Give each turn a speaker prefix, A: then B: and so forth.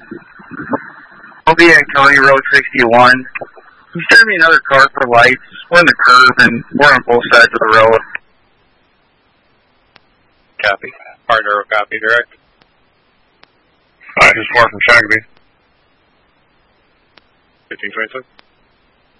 A: I'll be in County Road 61. You send me another car for lights. We're in the curve and we're on both sides of the road.
B: Copy. Partner, copy, direct.
C: This is 4 from Shakopee.
B: 1526.